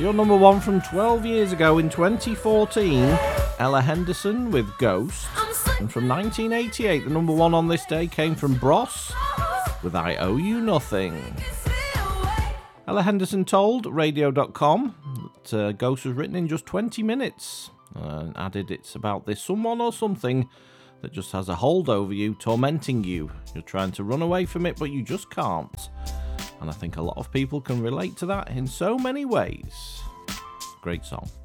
your number one from 12 years ago in 2014, Ella Henderson with Ghost. And from 1988, the number one on this day came from Bros with I Owe You Nothing. Ella Henderson told Radio.com that Ghost was written in just 20 minutes and added it's about this someone or something that just has a hold over you, tormenting you. You're trying to run away from it, but you just can't. And I think a lot of people can relate to that in so many ways. Great song.